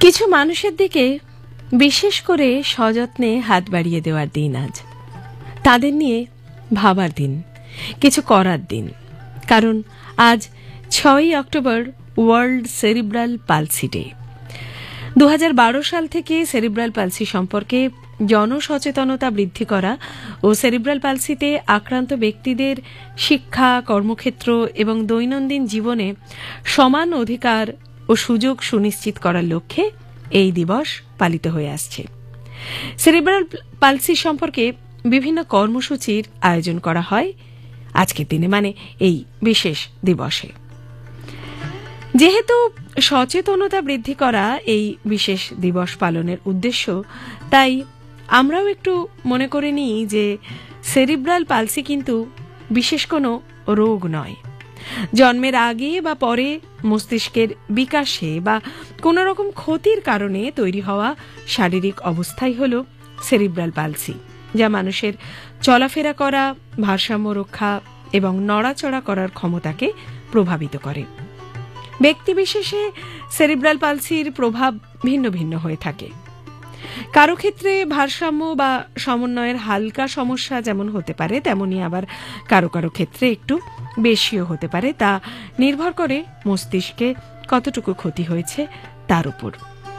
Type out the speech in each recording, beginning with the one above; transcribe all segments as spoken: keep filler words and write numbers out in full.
কিছু মানুষের দিকে বিশেষ করে সযত্নে হাত বাড়িয়ে দেওয়ার দিন আজ, তাদের নিয়ে ভাবার দিন, কিছু করার দিন। কারণ আজ ছয়ই October world cerebral palsy day. দু হাজার বারো সাল থেকে সেরিব্রাল পালসি সম্পর্কে জনসচেতনতা বৃদ্ধি করা ও সেরিব্রাল পালসিতে আক্রান্ত ব্যক্তিদের শিক্ষা, কর্মক্ষেত্র এবং দৈনন্দিন জীবনে সমান অধিকার ও সুযোগ সুনিশ্চিত করার লক্ষ্যে এই দিবস পালিত হয়ে আসছে। সেরিব্রাল পালসি সম্পর্কে বিভিন্ন কর্মসূচির আয়োজন করা হয় আজকের দিনে, মানে এই বিশেষ দিবসে। যেহেতু সচেতনতা বৃদ্ধি করা এই বিশেষ দিবস পালনের উদ্দেশ্য, তাই আমরাও একটু মনে করে নিই যে সেরিব্রাল পালসি কিন্তু বিশেষ কোনো রোগ নয়। জন্মের আগে বা পরে মস্তিষ্কের বিকাশে বা কোনো রকম ক্ষতির কারণে তৈরি হওয়া শারীরিক অবস্থাই হল সেরিব্রাল পালসি, যা মানুষের চলাফেরা করা, ভারসাম্য রক্ষা এবং নড়াচড়া করার ক্ষমতাকে প্রভাবিত করে। ব্যক্তিবিশেষে সেরিব্রাল পালসির প্রভাব ভিন্ন ভিন্ন হয়ে থাকে। কারো ক্ষেত্রে ভারসাম্য বা সমন্বয়ের হালকা সমস্যা যেমন হতে পারে, তেমনি আবার কারো কারো ক্ষেত্রে একটু বেশিও হতে পারে। তা নির্ভর করে মস্তিষ্কে কতটুকু ক্ষতি হয়েছে তার উপর।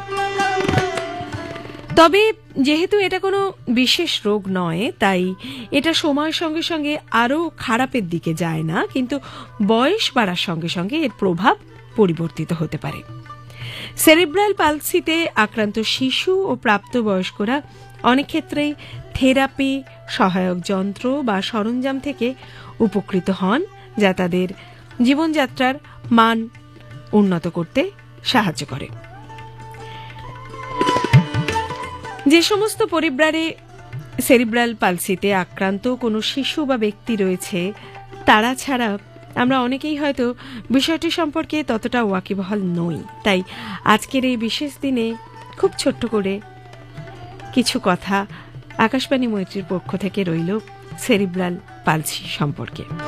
তবে যেহেতু এটা কোনো বিশেষ রোগ নয়, তাই এটা সময়ের সঙ্গে সঙ্গে আরও খারাপের দিকে যায় না, কিন্তু বয়স বাড়ার সঙ্গে সঙ্গে এর প্রভাব পরিবর্তিত হতে পারে। সেরিব্রাল পালসিতে আক্রান্ত শিশু ও প্রাপ্তবয়স্করা অনেক ক্ষেত্রেই থেরাপি, সহায়ক যন্ত্র বা সরঞ্জাম থেকে উপকৃত হন, যা তাদের জীবনযাত্রার মান উন্নত করতে সাহায্য করে। যে সমস্ত পরিবারে সেরিব্রাল পালসিতে আক্রান্ত কোনো শিশু বা ব্যক্তি রয়েছে, তারা ছাড়া আমরা অনেকেই হয়তো বিষয়টি সম্পর্কে ততটা ওয়াকিবহাল নই। তাই আজকের এই বিশেষ দিনে খুব ছোট্ট করে কিছু কথা আকাশবাণী মৈত্রীর পক্ষ থেকে রইল সেরিব্রাল পালসি সম্পর্কে।